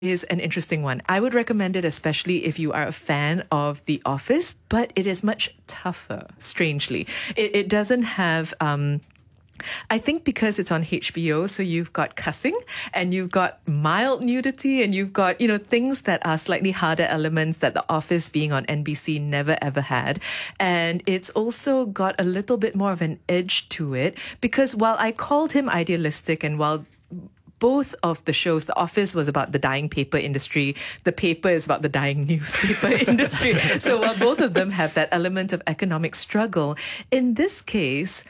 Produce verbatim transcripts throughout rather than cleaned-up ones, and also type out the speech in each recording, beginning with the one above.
is an interesting one. I would recommend it, especially if you are a fan of The Office, but it is much tougher, strangely. It, it doesn't have... Um, I think because it's on H B O, so you've got cussing and you've got mild nudity and you've got, you know, things that are slightly harder elements that The Office being on N B C never ever had. And it's also got a little bit more of an edge to it because while I called him idealistic and while both of the shows, The Office was about the dying paper industry, The Paper is about the dying newspaper industry. So while both of them have that element of economic struggle, in this case,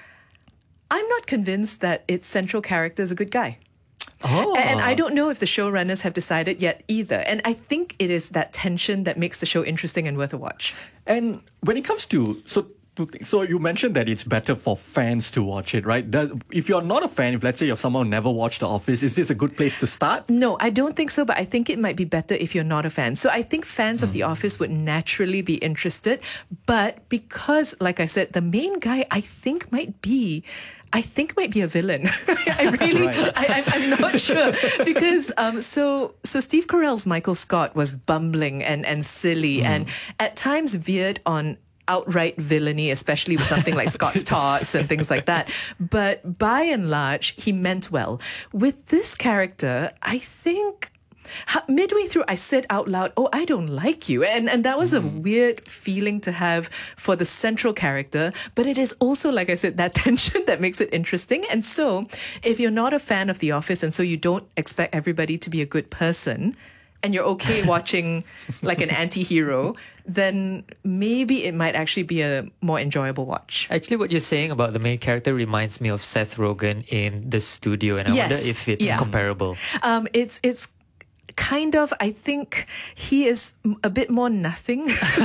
I'm not convinced that its central character is a good guy. Oh. And I don't know if the showrunners have decided yet either. And I think it is that tension that makes the show interesting and worth a watch. And when it comes to... so. So you mentioned that it's better for fans to watch it, right? Does, if you're not a fan, if let's say you're someone who never watched The Office, is this a good place to start? No, I don't think so, but I think it might be better if you're not a fan. So I think fans mm. of The Office would naturally be interested. But because, like I said, the main guy I think might be... I think might be a villain. I really, right. I, I'm not sure because um, so so Steve Carell's Michael Scott was bumbling and and silly mm. and at times veered on outright villainy, especially with something like Scott's Tots and things like that. But by and large, he meant well. With this character, I think. Midway through, I said out loud, oh, I don't like you. And and that was mm. a weird feeling to have for the central character. But it is also, like I said, that tension that makes it interesting. And so if you're not a fan of The Office and so you don't expect everybody to be a good person and you're okay watching like an anti-hero, then maybe it might actually be a more enjoyable watch. Actually, what you're saying about the main character reminds me of Seth Rogen in The Studio. And I yes. wonder if it's yeah. comparable. Um, it's it's... Kind of, I think he is a bit more nothing.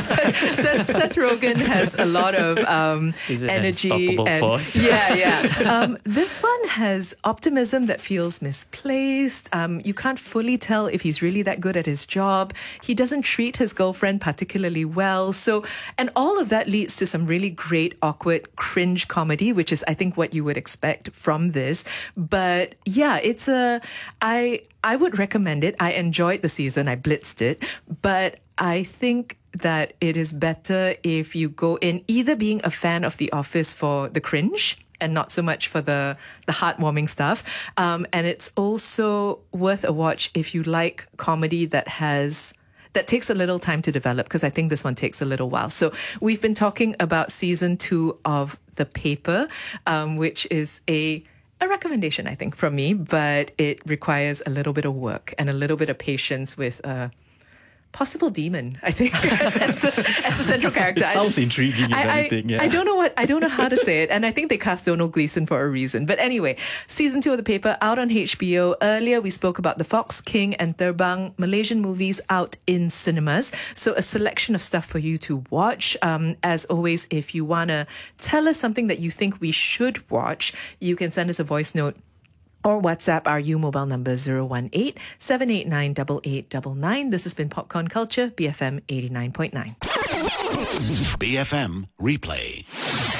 Seth, Seth Rogen has a lot of um, He's an energy. unstoppable and, force. Yeah, yeah. Um, this one has optimism that feels misplaced. Um, you can't fully tell if he's really that good at his job. He doesn't treat his girlfriend particularly well. So, and all of that leads to some really great, awkward, cringe comedy, which is, I think, what you would expect from this. But yeah, it's a... I... I would recommend it. I enjoyed the season. I blitzed it. But I think that it is better if you go in either being a fan of The Office for the cringe and not so much for the, the heartwarming stuff. Um, and it's also worth a watch if you like comedy that has... that takes a little time to develop, because I think this one takes a little while. So we've been talking about season two of The Paper, um, which is a... a recommendation, I think, from me, but it requires a little bit of work and a little bit of patience with a possible demon, I think, as, as, the, as the central character. It sounds I, intriguing, if I, anything. Yeah. I don't know what, I don't know how to say it, and I think they cast Donald Gleeson for a reason. But anyway, season two of The Paper out on H B O. Earlier, we spoke about the Fox King and Terbang Malaysian movies out in cinemas. So a selection of stuff for you to watch. Um, as always, if you want to tell us something that you think we should watch, you can send us a voice note or WhatsApp our U mobile number zero one eight, seven eight nine, eight eight nine nine. This has been Popcorn Culture, B F M eighty-nine point nine. B F M Replay.